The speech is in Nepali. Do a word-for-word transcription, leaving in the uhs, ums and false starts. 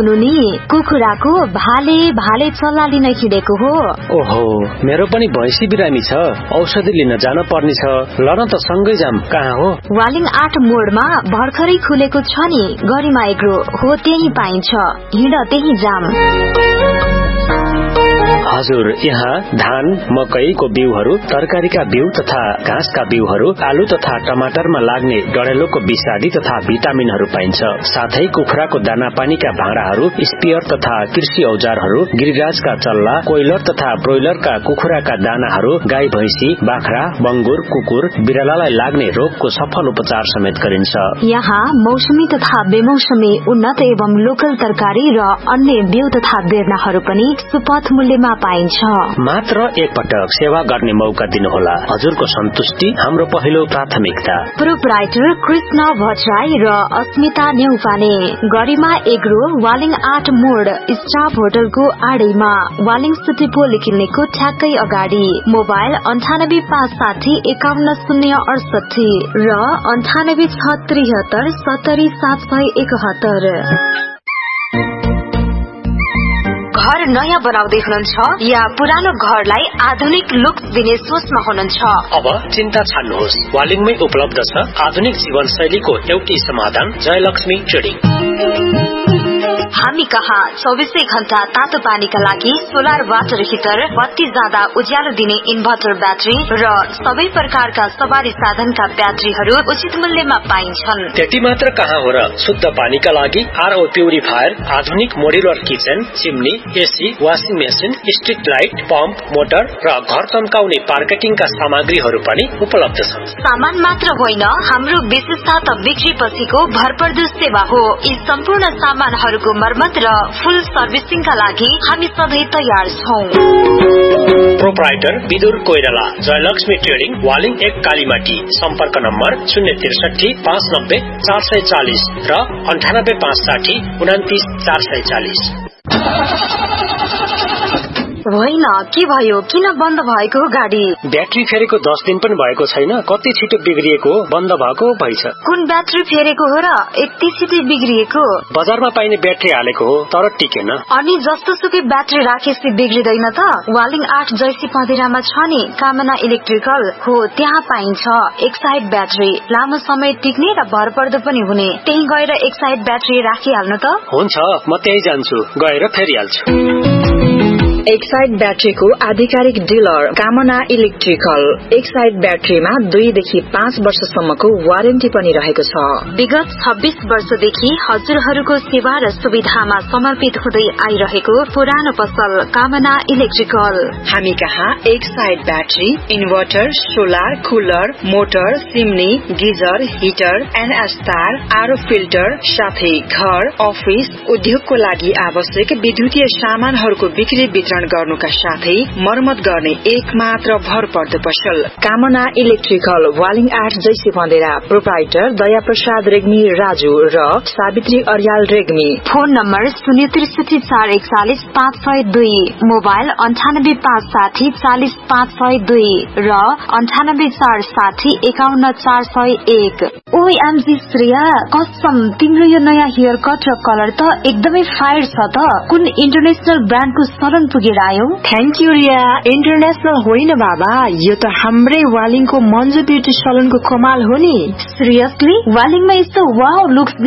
हुनु नि कुखुराको भाले भाले चल्ला लिन हिँडेको हो। ओहो, मेरो पनि भैँसी बिरामी छ, औषधि लिन जान पर्ने छ। ल न त सँगै जाम। कहाँ हो? वालिङ आठ मोडमा भर्खरै खुलेको छ नि गरिमा एग्रो हो, त्यही पाइन्छ। हिँड त्यही जाम। हजुर, यहाँ धान मकैको बिउहरू, तरकारीका बिउ तथा घाँसका बिउहरू, आलु तथा टमाटरमा लाग्ने डढेलोको विषादी तथा भिटामिनहरू पाइन्छ। साथै कुखुराको दाना पानीका भाँडाहरू, स्पियर तथा कृषि औजारहरू, गिरिराजका चल्ला, कोइलर तथा ब्रोइलरका कुखुराका दानाहरू, गाई भैँसी, बाख्रा, बंगुर, कुकुर, बिरालालाई लाग्ने रोगको सफल उपचार समेत गरिन्छ। यहाँ मौसमी तथा बेमौसमी उन्नत एवं लोकल तरकारी र अन्य बिउ तथा बेर्नाहरू पनि सुपथ मूल्यमा पाइन्छ। मात्र एक पटक सेवा गर्ने मौका दिनुहोला। हजुरको सन्तुष्टि हाम्रो पहिलो प्राथमिकता। प्रोप्राइटर कृष्ण भट्टराई र अस्मिता नेउपाने, गरिमा एग्रो, वालिङ आठ मोड, स्टाफ होटलको आडैमा, वालिङ सिटी पोल किल्नेको ठ्याक्कै अगाडि। मोबाइल अन्ठानब्बे पाँच साठी एकाउन्न शून्य अडसठी र अन्ठानब्बे छ त्रिहत्तर सत्तरी सात सय एकहत्तर। घर नयाँ बनाउँदै हुनुहुन्छ या पुरानो घरलाई आधुनिक लुक दिने सोचमा हुनुहुन्छ? अब चिन्ता छाड्नुहोस्, वालिङमै उपलब्ध छ आधुनिक जीवन शैलीको एउटै समाधान, जयलक्ष्मी ट्रेडिङ। हामी कहाँ चौबिसै घण्टा तातो पानीका लागि सोलर वाटर हिटर, बत्ती जाँदा उज्यालो दिने इन्भर्टर ब्याट्री र सबै प्रकारका सवारी साधनका ब्याट्रीहरू उचित मूल्यमा पाइन्छन्। त्यति मात्र कहाँ हो र, शुद्ध पानीका लागि आरओ प्युरिफायर, आधुनिक modular kitchen, chimney, AC, washing machine, street light, pump, motor र घर चम्काउने मार्केटिङका सामग्रीहरू पनि उपलब्ध छन्। सामान मात्र होइन, हाम्रो विशेषता त बिक्री पछिको भरपर्दो सेवा हो। यी सम्पूर्ण सामानहरूको मर्मत र फुल सर्भिसिङका लागि हामी सधैँ तयार छौं। प्रोप्राइटर विदुर कोइराला, जयलक्ष्मी ट्रेडिङ, वालिङ एक कालीमाटी। सम्पर्क नम्बर शून्य त्रिसठी पाँच नब्बे चार सय चालिस र अन्ठानब्बे पाँच साठी उन्तिस चार सय चालिस। होइन, के भयो? किन बन्द भएको हो गाडी? ब्याट्री फेरेको दस दिन पनि भएको छैन, कति छिटो बिग्रिएको, बन्द भएको भइछ। कुन ब्याट्री फेरेको हो र यति छिटो बिग्रिएको? बजारमा पाइने ब्याट्री हालेको हो, तर टिकेन। अनि जस्तो सुकै ब्याट्री राखेपछि बिग्रिदैन त? वालिङ आठ जैसी पँधेरामा छ नि कामना इलेक्ट्रिकल हो, त्यहाँ पाइन्छ एक साइड ब्याट्री, लामो समय टिक्ने र भरपर्दो पनि हुने। त्यही गएर एक साइड ब्याट्री राखिहाल्नु त। हुन्छ, म त्यही जान्छु, गएर फेरिहाल्छु। एक साइड ब्याट्रीको आधिकारिक डिलर कामना इलेक्ट्रिकल। एक साइड ब्याट्रीमा दुईदेखि पाँच वर्षसम्मको वारेन्टी पनि रहेको छ। विगत छब्बीस वर्षदेखि हजुरहरूको सेवा र सुविधामा समर्पित हुँदै आइरहेको पुरानो पसल कामना इलेक्ट्रिकल। हामी कहाँ एक side battery, inverter, solar, cooler, motor, chimney, geyser, heater, NS तार, आरओ फिल्टर, साथै घर, अफिस, उद्योगको लागि आवश्यक विद्युतीय सामानहरूको बिक्री वितरण गर्नुका साथै मर्मत गर्ने एक मात्र भरपर्दो पसल कामना इलेक्ट्रिकल, वालिङ आठ जैसी पँधेरा। प्रोप्राइटर दया प्रसाद रेग्मी राजू र सावित्री अर्याल रेग्मी। फोन नम्बर शून्य त्रिसठी चार एकचालिस पाँच सय दुई, मोबाइल अन्ठानब्बे पाँच साठी चालिस पाँच सय दुई र अन्ठानब्बे चार साठी एकाउन्न चार सय एक। ओ एमजी श्रेया, कसम तिम्रो यो नयाँ हेयर कट र कलर त एकदमै फायर छ त। कुन इन्टरनेशनल ब्रान्डको शरण पुगेर आयो? Thank you Riya. इन्टरनेशनल होइन बाबा, यो त हाम्रै वालिङको मन्जु ब्युटी सलुनको कमाल हो नि। सिरियसली? वालिङमा यस्तो वाउ लुक्स